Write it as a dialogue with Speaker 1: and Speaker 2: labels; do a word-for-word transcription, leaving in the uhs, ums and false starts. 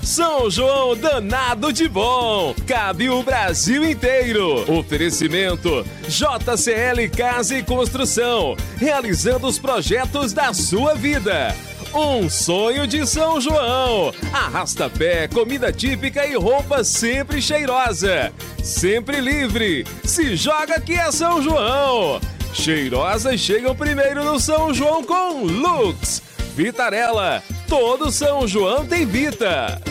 Speaker 1: São João danado de bom, cabe o Brasil inteiro. Oferecimento J C L Casa e Construção, realizando os projetos da sua vida. Um sonho de São João. Arrasta-pé, comida típica e roupa sempre cheirosa. Sempre livre. Se joga que é São João. Cheirosas chegam primeiro no São João com Lux. Vitarella. Todo São João tem Vita.